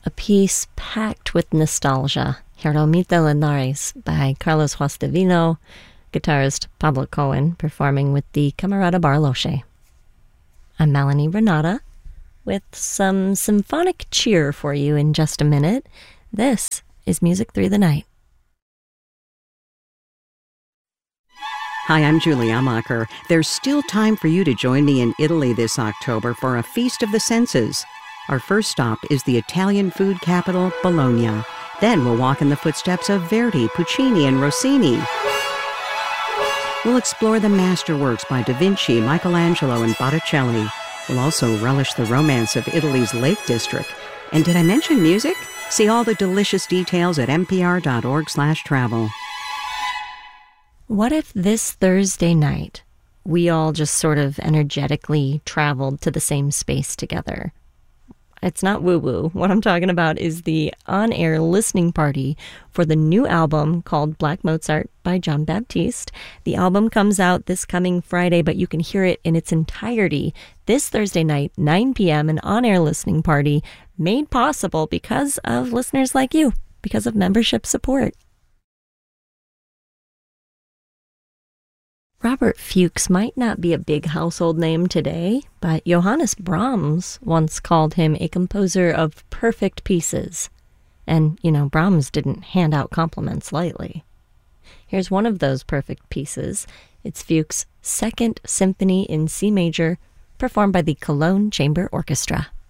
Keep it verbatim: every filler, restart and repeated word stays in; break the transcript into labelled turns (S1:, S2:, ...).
S1: a piece packed with nostalgia, Jeromita Linares by Carlos Juan Divino, guitarist Pablo Cohen performing with the Camerata Barloche. I'm Melanie Renata with some symphonic cheer for you in just a minute. This is Music Through the Night.
S2: Hi, I'm Julie Amacher. There's still time for you to join me in Italy this October for a Feast of the Senses. Our first stop is the Italian food capital, Bologna. Then we'll walk in the footsteps of Verdi, Puccini, and Rossini. We'll explore the masterworks by Da Vinci, Michelangelo, and Botticelli. We'll also relish the romance of Italy's Lake District. And did I mention music? See all the delicious details at npr.org slash travel.
S1: What if this Thursday night we all just sort of energetically traveled to the same space together? It's not woo-woo. What I'm talking about is the on-air listening party for the new album called Black Mozart by Jon Batiste. The album comes out this coming Friday, but you can hear it in its entirety this Thursday night, nine p.m., an on-air listening party made possible because of listeners like you, because of membership support. Robert Fuchs might not be a big household name today, but Johannes Brahms once called him a composer of perfect pieces. And, you know, Brahms didn't hand out compliments lightly. Here's one of those perfect pieces. It's Fuchs' Second Symphony in C major, performed by the Cologne Chamber Orchestra.